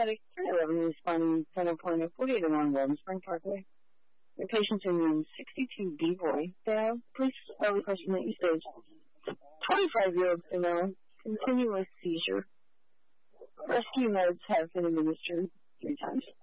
Medic 311 responding to an appointment 4801 Golden Spring Parkway. Your patient's in room 62B, boy. Dad, please requesting that you stage 25-year-old female, continuous seizure. Rescue meds have been administered 3 times.